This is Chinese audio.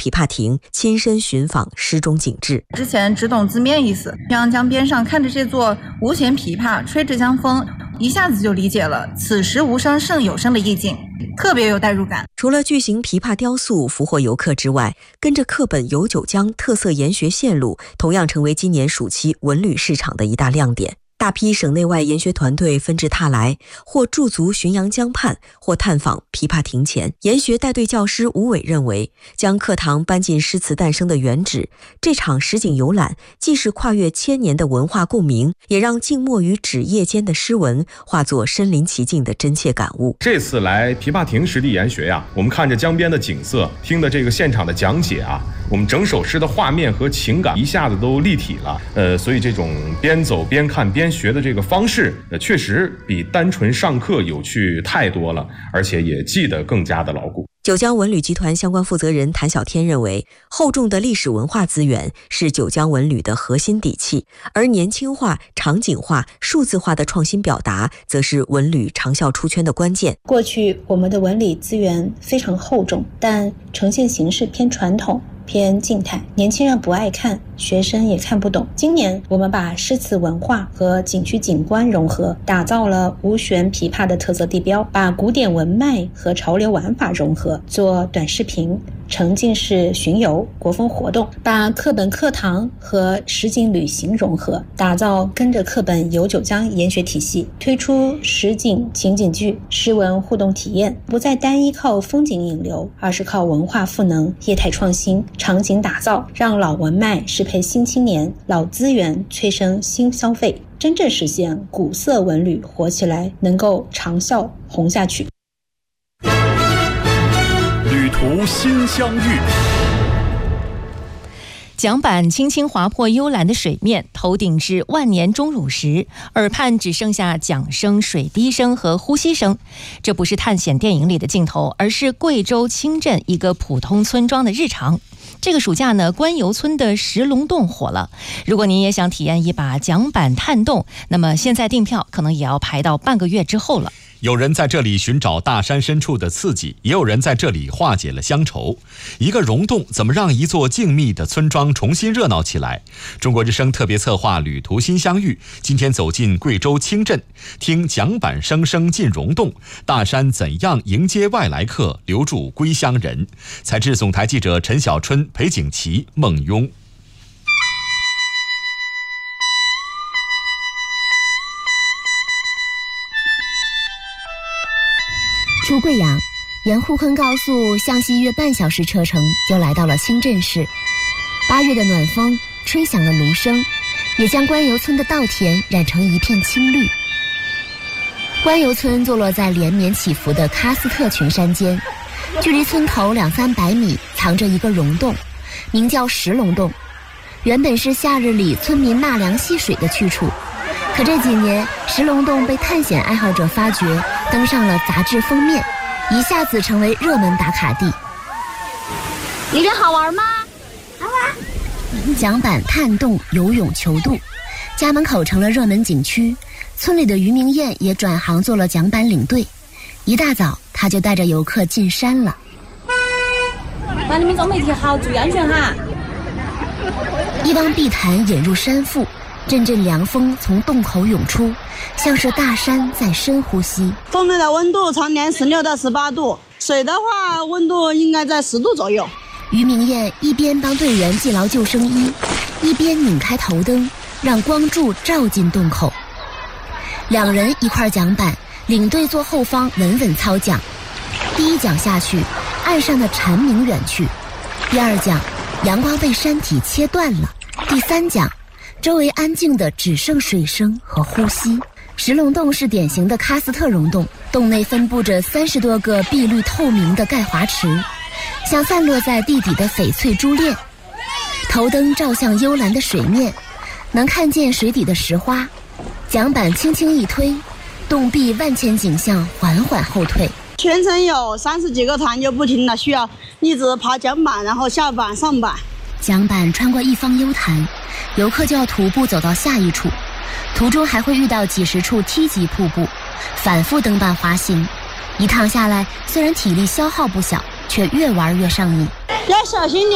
琵琶亭亲身寻访诗中景致。 之前只懂字面意思，平阳江边上看着这座无弦琵琶吹着江风，一下子就理解了此时无声胜有声的意境，特别有代入感。 除了巨型琵琶雕塑俘获游客之外，跟着课本游九江特色研学线路同样成为今年暑期文旅市场的一大亮点。大批省内外研学团队纷至沓来，或驻足浔阳江畔，或探访琵琶亭前。研学带队教师吴伟认为，将课堂搬进诗词诞生的原址，这场实景游览既是跨越千年的文化共鸣，也让静默于纸页间的诗文化作身临其境的真切感悟。 这次来琵琶亭实地研学呀，我们看着江边的景色，听的这个现场的讲解啊，我们整首诗的画面和情感一下子都立体了。所以这种边走边看边学的这个方式，确实比单纯上课有趣太多了，而且也记得更加的牢固。 九江文旅集团相关负责人谭小天认为，厚重的历史文化资源是九江文旅的核心底气，而年轻化、场景化、数字化的创新表达，则是文旅长效出圈的关键。 过去我们的文旅资源非常厚重，但呈现形式偏传统、偏静态，年轻人不爱看，学生也看不懂。今年我们把诗词文化和景区景观融合，打造了无弦琵琶的特色地标，把古典文脉和潮流玩法融合，做短视频、沉浸式巡游、国风活动，把课本课堂和实景旅行融合，打造跟着课本游九江研学体系，推出实景情景剧、诗文互动体验，不再单依靠风景引流，而是靠文化赋能、业态创新、场景打造，让老文脉适配新青年，老资源催生新消费，真正实现古色文旅活起来，能够长效红下去。 旅途心相遇， 桨板轻轻划破幽蓝的水面，头顶是万年钟乳石，耳畔只剩下桨声、水滴声和呼吸声。这不是探险电影里的镜头，而是贵州清镇一个普通村庄的日常。这个暑假呢，官游村的石龙洞火了。如果您也想体验一把桨板探洞，那么现在订票可能也要排到半个月之后了。 有人在这里寻找大山深处的刺激，也有人在这里化解了乡愁。一个溶洞怎么让一座静谧的村庄重新热闹起来？中国之声特别策划旅途心相遇，今天走进贵州清镇，听桨板声声进溶洞，大山怎样迎接外来客，留住归乡人。采制总台记者陈小春、裴景琦、孟雍。 出贵阳，沿沪昆高速向西约半小时车程就来到了清镇市。8月的暖风吹响了芦笙，也将官游村的稻田染成一片青绿。官游村坐落在连绵起伏的喀斯特群山间，距离村头200-300米藏着一个溶洞，名叫石龙洞，原本是夏日里村民纳凉戏水的去处。可这几年，石龙洞被探险爱好者发掘，登上了杂志封面，一下子成为热门打卡地。 里边好玩吗？好玩。 桨板、探洞、游泳、球渡，家门口成了热门景区。村里的于明艳也转行做了桨板领队，一大早他就带着游客进山了。 那你们做媒体好，注意安全哈。 一帮碧潭引入山腹，阵阵凉风从洞口涌出，像是大山在深呼吸。 洞内的温度常年16到18度，水的话温度应该在10度左右。 于明艳一边帮队员系牢救生衣，一边拧开头灯，让光柱照进洞口。2人一块桨板，领队坐后方稳稳操桨。第一桨下去，岸上的蝉鸣远去；第二桨，阳光被山体切断了；第三桨，周围安静的只剩水声和呼吸。石龙洞是典型的喀斯特溶洞，洞内分布着30多个碧绿透明的钙华池，像散落在地底的翡翠珠链。头灯照向幽蓝的水面，能看见水底的石花。桨板轻轻一推，洞壁万千景象缓缓后退。 全程有30几个团就不停的需要一直爬桨板，然后下板上板。 桨板穿过一方幽潭，游客就要徒步走到下一处，途中还会遇到几十处梯级瀑布，反复登板滑行。一趟下来，虽然体力消耗不小，却越玩越上瘾。 要小心点。